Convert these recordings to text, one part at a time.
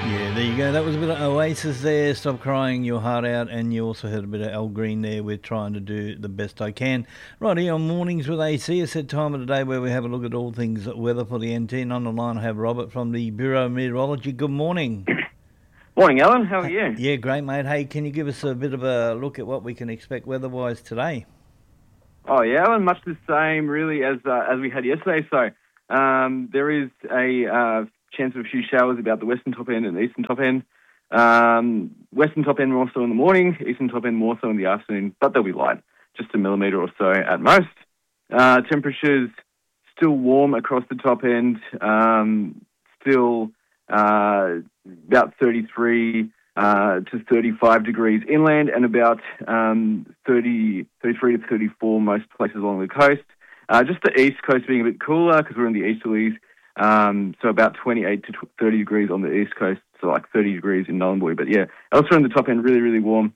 Yeah, there you go. That was a bit of Oasis there. Stop crying your heart out, and you also heard a bit of Al Green there. We're trying to do the best I can. Right here on Mornings with AC, it's that time of the day where we have a look at all things weather for the NT. And on the line, I have Robert from the Bureau of Meteorology. Good morning. Morning, Alan. How are you? Yeah, great, mate. Hey, can you give us a bit of a look at what we can expect weather-wise today? Oh, yeah, Alan. Much the same, really, as we had yesterday. So there is a chance of a few showers about the western top end and the eastern top end. Western top end more so in the morning, eastern top end more so in the afternoon, but they'll be light, just a millimetre or so at most. Temperatures still warm across the top end, still about 33 to 35 degrees inland and about 33 to 34 most places along the coast. Just the east coast being a bit cooler because we're in the easterlies, so about 28 to 30 degrees on the east coast, so like 30 degrees in Nhulunbuy. But yeah, elsewhere in the top end, really, really warm.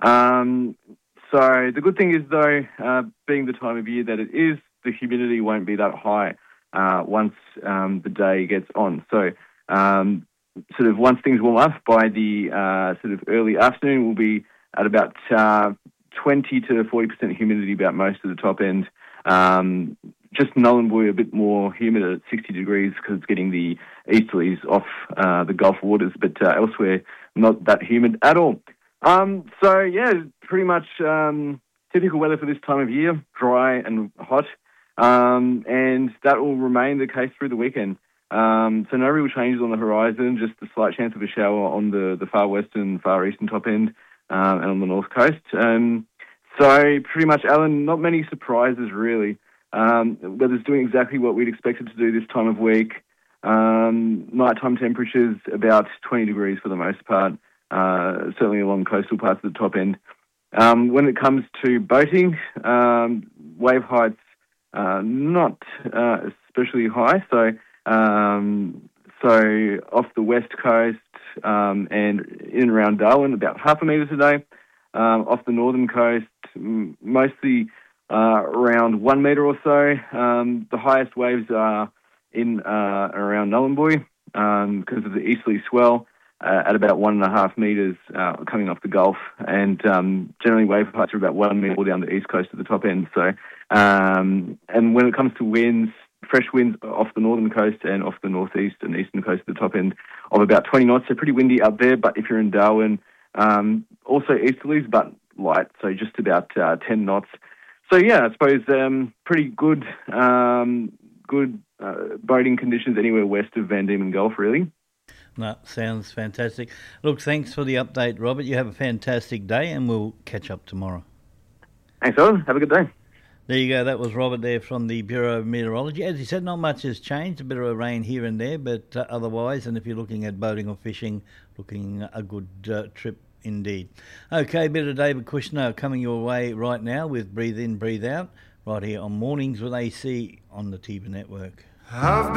So the good thing is, though, being the time of year that it is, the humidity won't be that high once the day gets on. So sort of once things warm up by the sort of early afternoon, we'll be at about 20 to 40% humidity about most of the top end. Just Nhulunbuy a bit more humid at 60 degrees because it's getting the easterlies off the Gulf waters, but elsewhere not that humid at all. So yeah, pretty much typical weather for this time of year, dry and hot, and that will remain the case through the weekend. So no real changes on the horizon, just a slight chance of a shower on the far western, far eastern top end, and on the north coast. So pretty much, Alan, not many surprises really. Weather's doing exactly what we'd expect it to do this time of week. Nighttime temperatures about 20 degrees for the most part, certainly along coastal parts of the top end. When it comes to boating, wave heights not especially high, so off the west coast and in and around Darwin, about half a metre today. Off the northern coast, mostly around 1 metre or so. The highest waves are in around Nhulunbuy because of the easterly swell at about 1.5 metres coming off the Gulf, and generally wave heights are about 1 metre down the east coast of the top end. So, and when it comes to winds, fresh winds off the northern coast and off the northeast and eastern coast of the top end of about 20 knots. So pretty windy up there, but if you're in Darwin, also easterlies, but light, so just about 10 knots. So yeah, I suppose pretty good boating conditions anywhere west of Van Diemen Gulf, really. No, sounds fantastic. Look, thanks for the update, Robert. You have a fantastic day, and we'll catch up tomorrow. Thanks, Alan. Have a good day. There you go. That was Robert there from the Bureau of Meteorology. As he said, not much has changed. A bit of a rain here and there, but otherwise, and if you're looking at boating or fishing, looking a good trip indeed. Okay, a bit of David Kushner coming your way right now with Breathe In, Breathe Out, right here on Mornings with AC on the TIBA Network.